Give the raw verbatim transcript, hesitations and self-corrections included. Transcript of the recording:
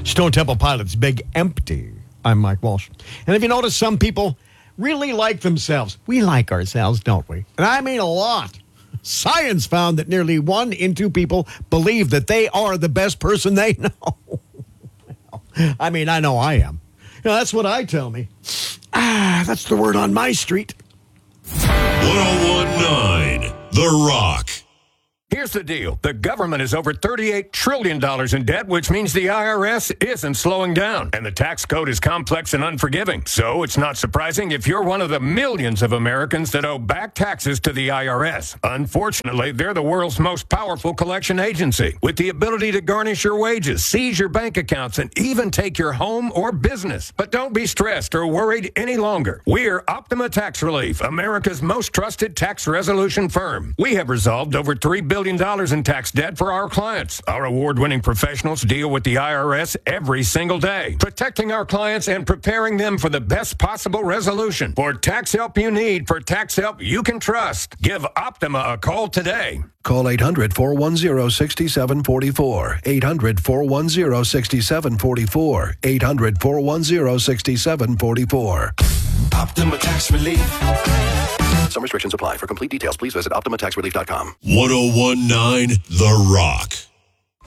Stone Temple Pilots, Big Empty. I'm Mike Walsh. And if you notice, some people really like themselves. We like ourselves, don't we? And I mean a lot. Science found that nearly one in two people believe that they are the best person they know. I mean, I know I am. You know, that's what I tell me. Ah, that's the word on my street. ten nineteen The Rock. Here's the deal. The government is over thirty-eight trillion dollars in debt, which means the I R S isn't slowing down. And the tax code is complex and unforgiving. So it's not surprising if you're one of the millions of Americans that owe back taxes to the I R S. Unfortunately, they're the world's most powerful collection agency, with the ability to garnish your wages, seize your bank accounts, and even take your home or business. But don't be stressed or worried any longer. We're Optima Tax Relief, America's most trusted tax resolution firm. We have resolved over three billion dollars in tax debt for our clients. Our award-winning professionals deal with the I R S every single day, protecting our clients and preparing them for the best possible resolution. For tax help you need, for tax help you can trust, give Optima a call today. Call eight hundred, four one zero, six seven four four. eight hundred, four one zero, six seven four four. eight hundred, four one zero, six seven four four. Optima Tax Relief. Some restrictions apply. For complete details, please visit optima tax relief dot com. ten nineteen The Rock.